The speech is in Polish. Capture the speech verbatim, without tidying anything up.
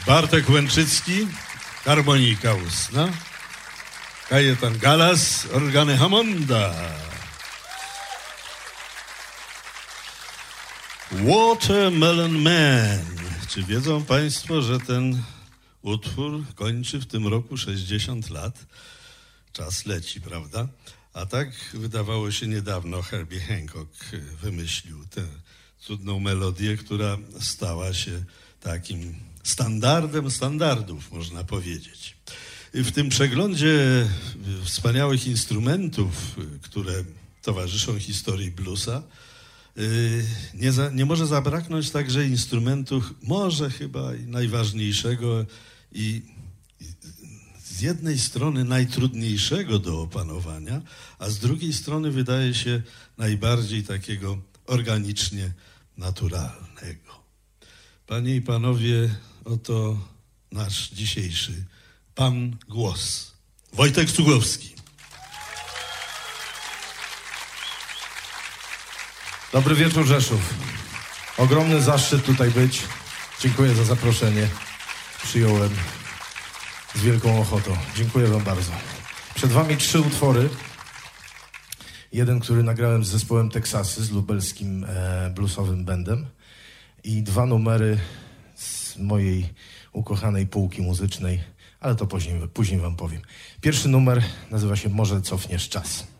Bartek Łęczycki, harmonika ustna. Kajetan Galas, organy Hammonda. Watermelon Man. Czy wiedzą państwo, że ten utwór kończy w tym roku sześćdziesiąt lat? Czas leci, prawda? A tak wydawało się niedawno Herbie Hancock wymyślił tę cudną melodię, która stała się takim standardem standardów, można powiedzieć. W tym przeglądzie wspaniałych instrumentów, które towarzyszą historii bluesa, nie, za, nie może zabraknąć także instrumentów, może chyba i najważniejszego i, i z jednej strony najtrudniejszego do opanowania, a z drugiej strony wydaje się najbardziej takiego organicznie naturalnego. Panie i panowie, oto nasz dzisiejszy Pan Głos. Wojtek Cugowski. Dobry wieczór, Rzeszów. Ogromny zaszczyt tutaj być. Dziękuję za zaproszenie. Przyjąłem z wielką ochotą. Dziękuję wam bardzo. Przed wami trzy utwory. Jeden, który nagrałem z zespołem Teksasy, z lubelskim e, bluesowym bandem. I dwa numery z mojej ukochanej półki muzycznej, ale to później, później wam powiem. Pierwszy numer nazywa się Może cofniesz czas.